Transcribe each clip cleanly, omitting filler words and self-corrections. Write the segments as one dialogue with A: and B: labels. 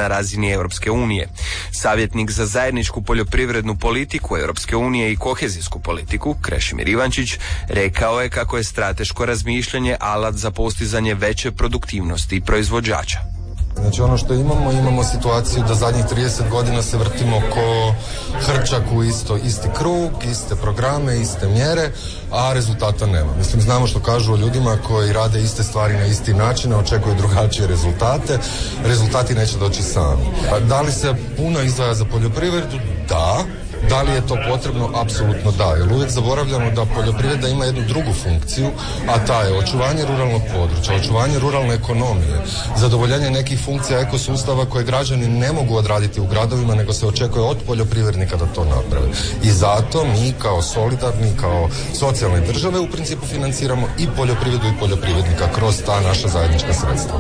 A: na razini Europske unije. Savjetnik za zajedničku poljoprivrednu politiku Europske unije i kohezijsku politiku, Krešimir Ivančić, rekao je kako je strateško razmišljanje alat za postizanje veće produktivnosti proizvođača.
B: Znači ono što imamo situaciju da zadnjih 30 godina se vrtimo ko hrčak u isti krug, iste programe, iste mjere, a rezultata nema. Mislim, znamo što kažu o ljudima koji rade iste stvari na isti način, a očekuju drugačije rezultate. Rezultati neće doći sami. Da li se puno izdvaja za poljoprivredu? Da. Da li je to potrebno? Apsolutno da. Jer uvijek zaboravljamo da poljoprivreda ima jednu drugu funkciju, a ta je očuvanje ruralnog područja, očuvanje ruralne ekonomije, zadovoljenje nekih funkcija ekosustava koje građani ne mogu odraditi u gradovima, nego se očekuje od poljoprivrednika da to naprave. I zato mi kao solidarni, kao socijalne države u principu financiramo i poljoprivredu i poljoprivrednika kroz ta naša zajednička sredstva.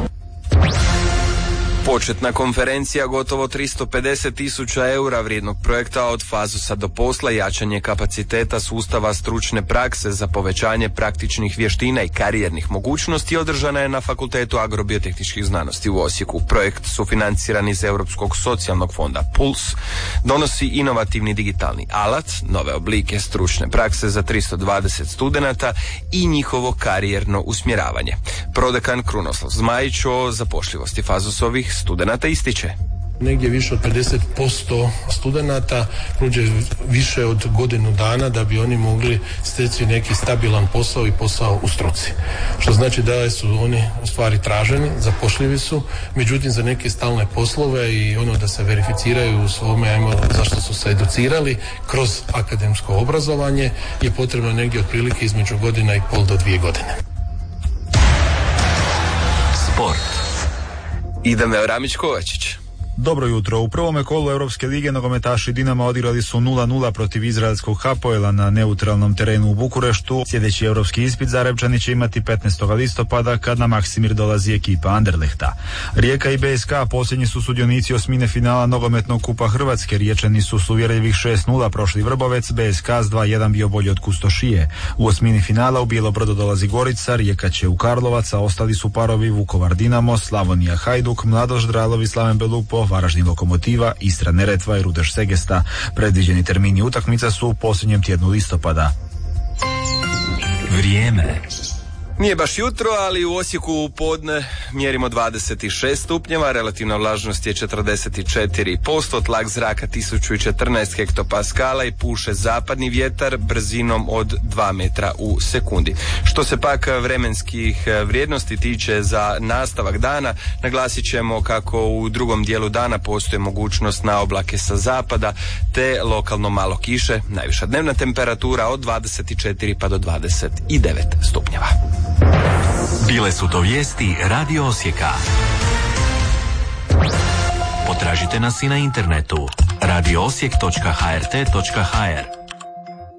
A: Početna konferencija gotovo 350.000 eura vrijednog projekta od Fazusa do posla, jačanje kapaciteta sustava stručne prakse za povećanje praktičnih vještina i karijernih mogućnosti održana je na Fakultetu agrobiotehničkih znanosti u Osijeku. Projekt sufinanciran iz Europskog socijalnog fonda Puls donosi inovativni digitalni alat, nove oblike stručne prakse za 320 studenata i njihovo karijerno usmjeravanje. Prodekan Krunoslav Zmajić o zapošljivosti Fazusovih studenata ističe.
C: Negdje više od 50% studenata prođe više od godinu dana da bi oni mogli steći neki stabilan posao i posao u struci. Što znači da su oni u stvari traženi, zapošljivi su, međutim za neke stalne poslove i ono da se verificiraju u svome, zašto su se educirali kroz akademsko obrazovanje je potrebno negdje otprilike između godina i pol do 2 godine.
A: Sport. Ideme Ramić-Kovačić.
D: Dobro jutro. U prvome kolu Europske lige nogometaši Dinama odigrali su 0-0 protiv izraelskog Hapoela na neutralnom terenu u Bukureštu. Sljedeći europski ispit Zarebčani će imati 15. listopada kad na Maksimir dolazi ekipa Anderlehta. Rijeka i BSK posljednji su sudionici osmine finala nogometnog kupa Hrvatske. Riječani su s uvjerljivih 6-0 prošli Vrbovec, BSK s 2-1 bio bolji od Kustošije. U osmini finala u Bijelobrodo dolazi Gorica, Rijeka će u Karlovac, a ostali su parovi Vukovar Dinamo, Slavonija Hajduk, Mladost Dralovi, Slaven Belupo, Varaždin Lokomotiva, Istra Neretva i Rudeš Segesta. Predviđeni termini utakmica su u posljednjem tjednu listopada.
A: Vrijeme. Nije baš jutro, ali u Osijeku u podne mjerimo 26 stupnjeva, relativna vlažnost je 44%, tlak zraka 1014 hektopaskala i puše zapadni vjetar brzinom od 2 metra u sekundi. Što se pak vremenskih vrijednosti tiče za nastavak dana, naglasit ćemo kako u drugom dijelu dana postoji mogućnost na oblake sa zapada te lokalno malo kiše, najviša dnevna temperatura od 24 pa do 29 stupnjeva.
E: Bile su to vijesti Radio Osijeka. Potražite nas i na internetu radioosijek.hrt.hr.